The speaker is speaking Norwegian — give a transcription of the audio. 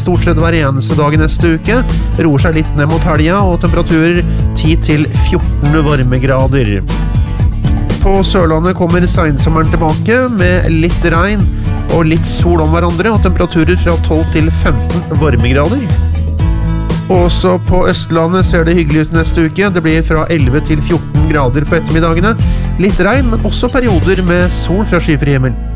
stort sett hver eneste dag i neste uke. Roer seg litt ned mot helga, og temperaturer 10 til 14 varmegrader. På Sørlandet kommer sensommeren tilbake med litt regn og litt sol om hverandre, og temperaturer fra 12 til 15 varmegrader. Også på Østlandet ser det hyggelig ut neste uke. Det blir fra 11 til 14 grader på ettermiddagene. Litt regn, men også perioder med sol fra skyfri himmel.